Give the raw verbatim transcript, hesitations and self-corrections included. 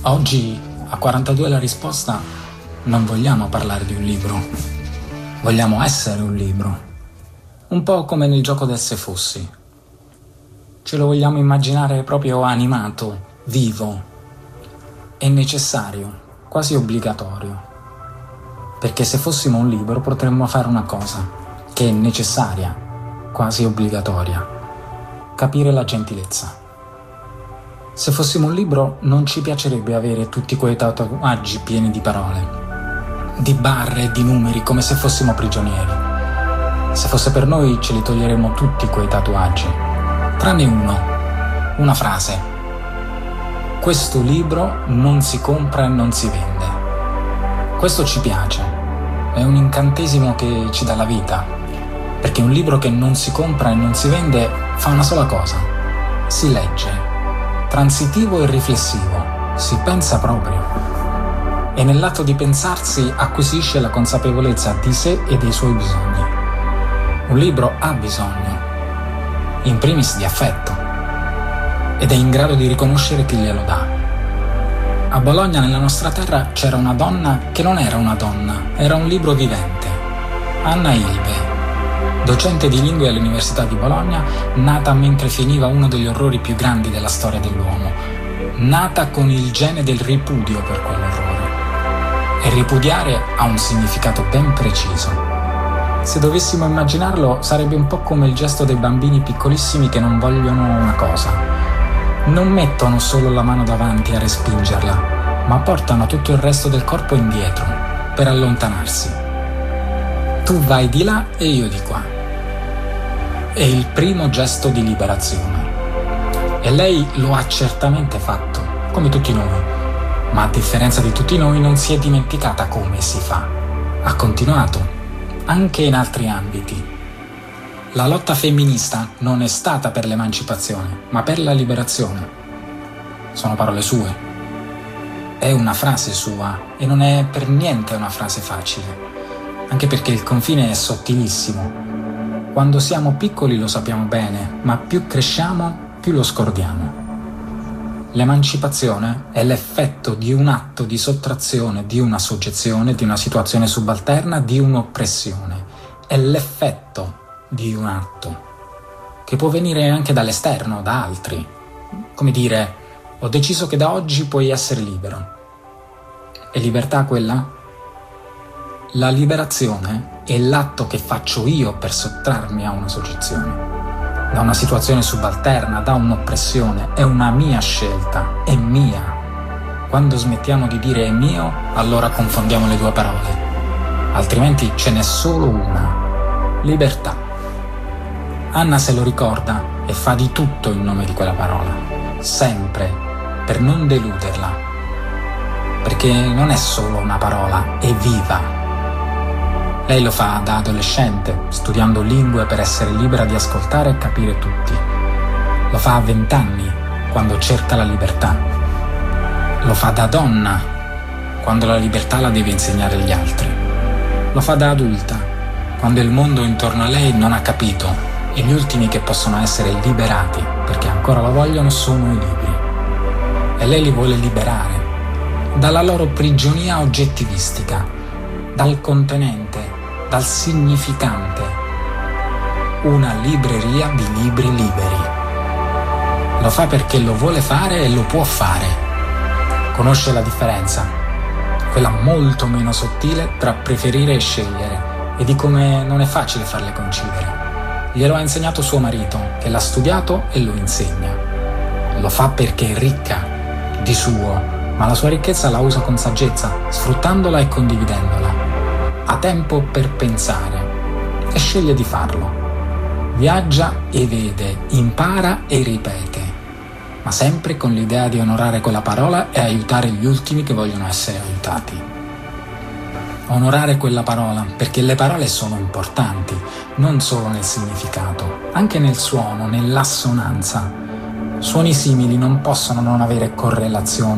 Oggi, a quarantadue la risposta, non vogliamo parlare di un libro, vogliamo essere un libro, un po' come nel gioco del se fossi. Ce lo vogliamo immaginare proprio animato, vivo, è necessario, quasi obbligatorio, perché se fossimo un libro potremmo fare una cosa che è necessaria, quasi obbligatoria, capire la gentilezza. Se fossimo un libro non ci piacerebbe avere tutti quei tatuaggi pieni di parole, di barre e di numeri come se fossimo prigionieri. Se fosse per noi ce li toglieremmo tutti quei tatuaggi, tranne uno, una frase. Questo libro non si compra e non si vende. Questo ci piace, è un incantesimo che ci dà la vita, perché un libro che non si compra e non si vende fa una sola cosa, si legge. Transitivo e riflessivo, si pensa proprio. E nell'atto di pensarsi acquisisce la consapevolezza di sé e dei suoi bisogni. Un libro ha bisogno, in primis di affetto, ed è in grado di riconoscere chi glielo dà. A Bologna, nella nostra terra, c'era una donna che non era una donna, era un libro vivente. Anna Ilbe, docente di lingue all'Università di Bologna, nata mentre finiva uno degli orrori più grandi della storia dell'uomo, nata con il gene del ripudio per quell'orrore. E ripudiare ha un significato ben preciso. Se dovessimo immaginarlo, sarebbe un po' come il gesto dei bambini piccolissimi che non vogliono una cosa. Non mettono solo la mano davanti a respingerla, ma portano tutto il resto del corpo indietro, per allontanarsi. Tu vai di là e io di qua. È il primo gesto di liberazione. E lei lo ha certamente fatto, come tutti noi. Ma a differenza di tutti noi non si è dimenticata come si fa. Ha continuato, anche in altri ambiti. La lotta femminista non è stata per l'emancipazione, ma per la liberazione. Sono parole sue. È una frase sua e non è per niente una frase facile. Anche perché il confine è sottilissimo. Quando siamo piccoli lo sappiamo bene, ma più cresciamo, più lo scordiamo. L'emancipazione è l'effetto di un atto di sottrazione, di una soggezione, di una situazione subalterna, di un'oppressione. È l'effetto di un atto, che può venire anche dall'esterno, da altri. Come dire, ho deciso che da oggi puoi essere libero. È libertà quella? La liberazione è l'atto che faccio io per sottrarmi a una soggezione, da una situazione subalterna, da un'oppressione. È una mia scelta, è mia. Quando smettiamo di dire è mio, allora confondiamo le due parole. Altrimenti ce n'è solo una: libertà. Anna se lo ricorda e fa di tutto in nome di quella parola, sempre, per non deluderla. Perché non è solo una parola, è viva. Lei lo fa da adolescente, studiando lingue per essere libera di ascoltare e capire tutti. Lo fa a vent'anni, quando cerca la libertà. Lo fa da donna, quando la libertà la deve insegnare agli altri. Lo fa da adulta, quando il mondo intorno a lei non ha capito e gli ultimi che possono essere liberati, perché ancora lo vogliono, sono i libri. E lei li vuole liberare dalla loro prigionia oggettivistica, dal contenente, dal significante. Una libreria di libri liberi. Lo fa perché lo vuole fare e lo può fare. Conosce la differenza, quella molto meno sottile, tra preferire e scegliere, e di come non è facile farle coincidere. Glielo ha insegnato suo marito, che l'ha studiato e lo insegna. Lo fa perché è ricca, di suo, ma la sua ricchezza la usa con saggezza, sfruttandola e condividendola. Ha tempo per pensare e sceglie di farlo. Viaggia e vede, impara e ripete, ma sempre con l'idea di onorare quella parola e aiutare gli ultimi che vogliono essere aiutati. Onorare quella parola, perché le parole sono importanti, non solo nel significato, anche nel suono, nell'assonanza. Suoni simili non possono non avere correlazione